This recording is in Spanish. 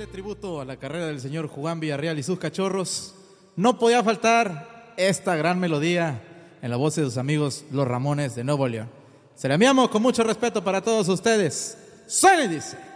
rendirle tributo a la carrera del señor Juan Villarreal y sus cachorros, no podía faltar esta gran melodía en la voz de sus amigos Los Ramones de Nuevo León. Se la enviamos con mucho respeto para todos ustedes. ¡Suena y dice!